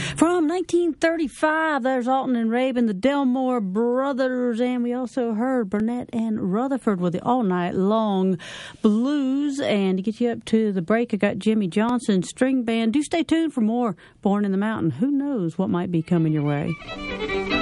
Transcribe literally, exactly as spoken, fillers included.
From nineteen thirty-five, there's Alton and Rabin, the Delmore Brothers, and we also heard Burnett and Rutherford with the All Night Long Blues. And to get you up to the break, I got Jimmy Johnson String Band. Do stay tuned for more Born in the Mountain. Who knows what might be coming your way.